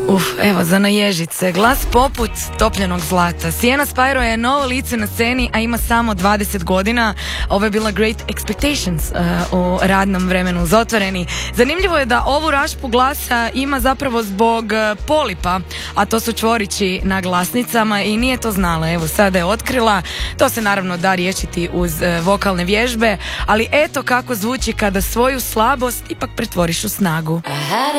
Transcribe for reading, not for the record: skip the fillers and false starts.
Evo, za naježice. Glas poput topljenog zlata. Sienna Spyro je novo lice na sceni, a ima samo 20 godina. Ovo je bila Great Expectations u radnom vremenu uz Otvoreni. Zanimljivo je da ovu rašpu glasa ima zapravo zbog polipa, a to su čvorići na glasnicama i nije to znala. Evo, sada je otkrila. To se naravno da riješiti uz vokalne vježbe, ali eto kako zvuči kada svoju slabost ipak pretvoriš u snagu.